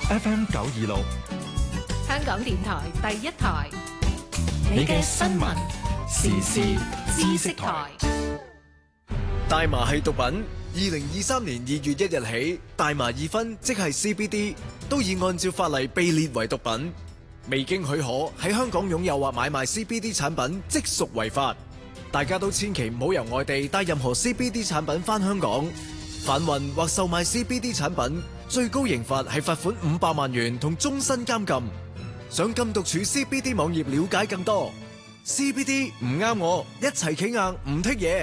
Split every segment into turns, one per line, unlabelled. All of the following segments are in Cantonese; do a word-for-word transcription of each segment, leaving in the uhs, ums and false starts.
F M 九二六，
香港電台第一台，
你嘅新聞時事知識台。
大麻係毒品。二零二三年二月一日起，大麻二酚即係 C B D 都已按照法例被列為毒品。未經許可喺香港擁有或買賣 C B D 產品，即屬違法。大家都千祈唔好由外地帶任何 C B D 產品返香港。販運或售賣 C B D 產品，最高刑罰係罰款五百萬元同終身監禁。上禁毒處 C B D 網頁了解更多。C B D 唔啱我，一齊企硬唔剔嘢。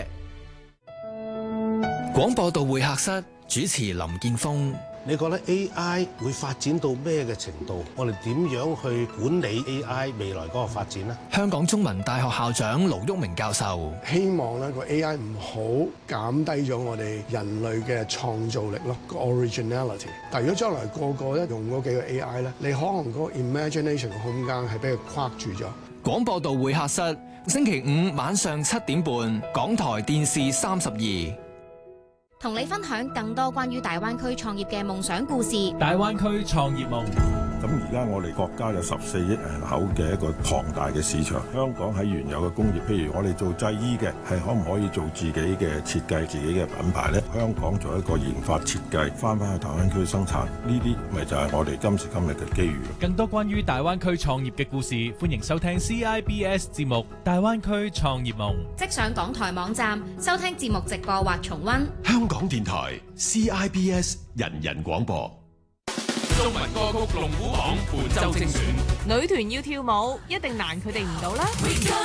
廣播道會客室主持林建峰。
你覺得 A I 會發展到咩嘅程度？我哋點樣去管理 A I 未來嗰個發展呢？
香港中文大學校長盧煜明教授
希望咧個 A I 唔好減低咗我哋人類嘅創造力咯，個 originality。但如果將來個個咧用嗰幾個 A I 咧，你可能嗰個 imagination 嘅空間係俾佢框住咗。
廣播道會客室星期五晚上七點半，港台電視三十二。
同你分享更多關於大灣區創業嘅夢想故事。
大灣區創業夢。
咁而家我哋國家有十四億人口嘅一個龐大嘅市場，香港喺原有嘅工業，譬如我哋做製衣嘅，係可唔可以做自己嘅設計、自己嘅品牌呢？香港做一個研發設計，翻返去大灣區生產，呢啲咪就係我哋今時今日嘅機遇。
更多關於大灣區創業嘅故事，歡迎收聽 C I B S 節目《大灣區創業夢》。
即上港台網站收聽節目直播或重溫。
香港電台 C I B S 人人廣播。
中文歌曲龍虎榜本周精選，
女團要跳舞，一定難佢哋唔到啦。